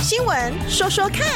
新闻说说看。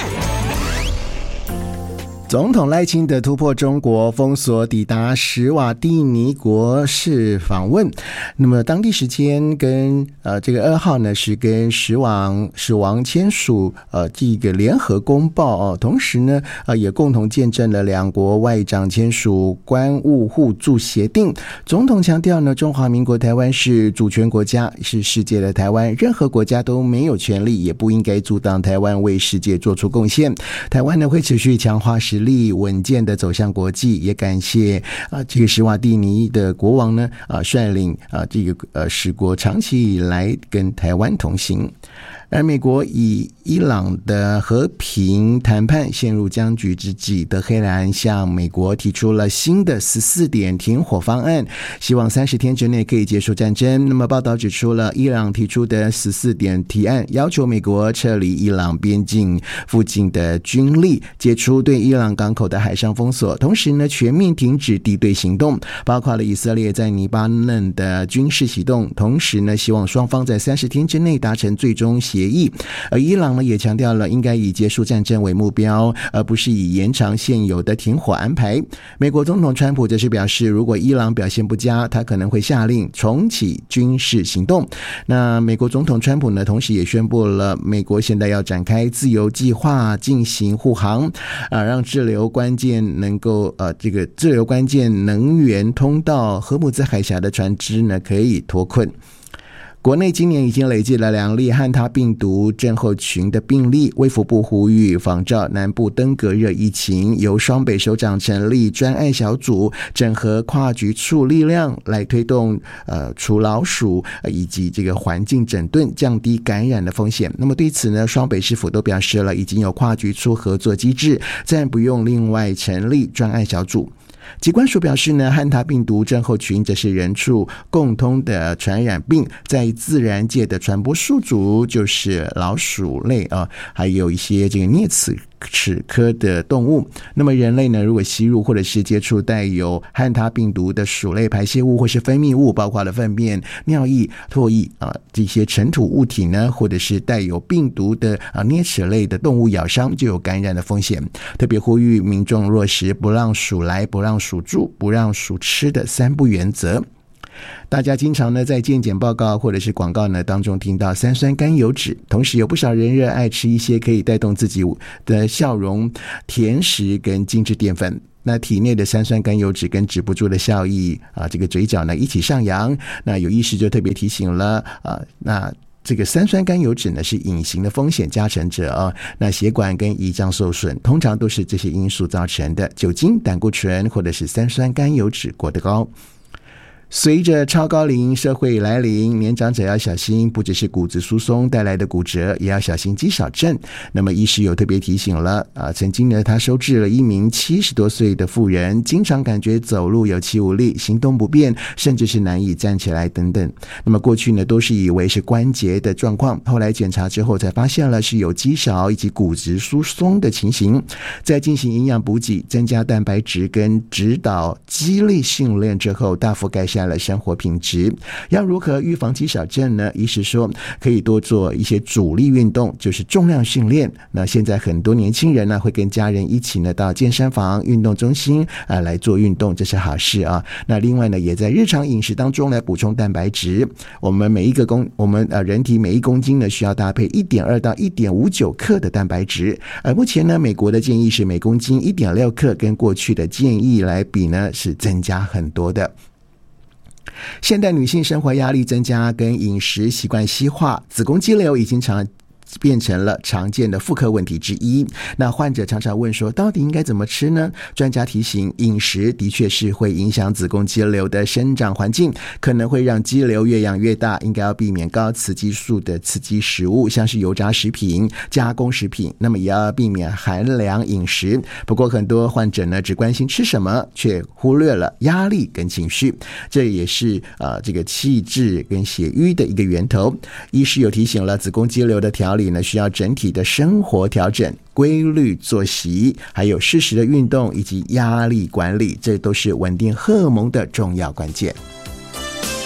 总统赖清德突破中国封锁，抵达史瓦蒂尼国事访问。那么当地时间跟这个2号呢是跟史王签署这个联合公报同时呢也共同见证了两国外长签署关务互助协定。总统强调呢，中华民国台湾是主权国家，是世界的台湾，任何国家都没有权利也不应该阻挡台湾为世界做出贡献。台湾呢会持续强化实力，稳健的走向国际，也感谢这个史瓦蒂尼的国王呢率领这个使国长期以来跟台湾同行。而美国以伊朗的和平谈判陷入僵局之际，德黑兰向美国提出了新的14点停火方案，希望30天之内可以结束战争。那么报道指出了伊朗提出的14点提案，要求美国撤离伊朗边境附近的军力，解除对伊朗港口的海上封锁，同时呢全面停止敌对行动，包括了以色列在黎巴嫩的军事行动，同时呢希望双方在30天之内达成最终协议。而伊朗呢也强调了应该以结束战争为目标，而不是以延长现有的停火安排。美国总统川普则是表示，如果伊朗表现不佳，他可能会下令重启军事行动。那美国总统川普呢同时也宣布了美国现在要展开自由计划进行护航，让滞留关键能够这个滞留关键能源通道荷姆兹海峡的船只呢可以脱困。国内今年已经累计了2例汉他病毒症候群的病例，卫福部呼吁仿照南部登革热疫情，由双北首长成立专案小组，整合跨局处力量来推动除老鼠以及这个环境整顿，降低感染的风险。那么对此呢，双北市府都表示了已经有跨局处合作机制，暂不用另外成立专案小组。疾管署表示呢，汉他病毒症候群则是人畜共通的传染病，在自然界的传播宿主就是老鼠类还有一些这个啮齿科的动物。那么人类呢，如果吸入或者是接触带有汉他病毒的鼠类排泄物或是分泌物，包括了粪便、尿液、唾液这些尘土物体呢，或者是带有病毒的啮齿类的动物咬伤，就有感染的风险。特别呼吁民众落实不让鼠来、不让鼠住、不让鼠吃的3不原则。大家经常呢在健检报告或者是广告呢当中听到3酸甘油酯，同时有不少人热爱吃一些可以带动自己的笑容、甜食跟精致淀粉。那体内的3酸甘油酯跟止不住的笑意这个嘴角呢一起上扬。那有医师就特别提醒了那这个3酸甘油酯呢是隐形的风险加成者那血管跟胰脏受损通常都是这些因素造成的，酒精、胆固醇或者是3酸甘油酯过得高。随着超高龄社会来临，年长者要小心，不只是骨质疏松带来的骨折，也要小心肌少症。那么医师有特别提醒了曾经呢他收治了一名70多岁的妇人，经常感觉走路有气无力，行动不便，甚至是难以站起来等等。那么过去呢都是以为是关节的状况，后来检查之后才发现了是有肌少以及骨质疏松的情形。在进行营养补给、增加蛋白质跟指导肌力训练之后，大幅改善了生活品质。要如何预防肌少症呢？医师说可以多做一些主力运动，就是重量训练。那现在很多年轻人呢会跟家人一起呢到健身房、运动中心来做运动，这是好事那另外呢也在日常饮食当中来补充蛋白质。我们人体每1公斤呢需要搭配 1.2 到 1.59 克的蛋白质。目前呢美国的建议是每公斤 1.6 克，跟过去的建议来比呢是增加很多的。现代女性生活压力增加跟饮食习惯西化，子宫肌瘤已经变成了常见的妇科问题之一。那患者常常问说，到底应该怎么吃呢？专家提醒，饮食的确是会影响子宫肌瘤的生长环境，可能会让肌瘤越养越大，应该要避免高雌激素的刺激食物，像是油炸食品、加工食品，那么也要避免寒凉饮食。不过很多患者呢只关心吃什么，却忽略了压力跟情绪，这也是这个气滞跟血瘀的一个源头。医师有提醒了，子宫肌瘤的调理需要整体的生活调整、规律作息，还有适时的运动以及压力管理，这都是稳定荷尔蒙的重要关键。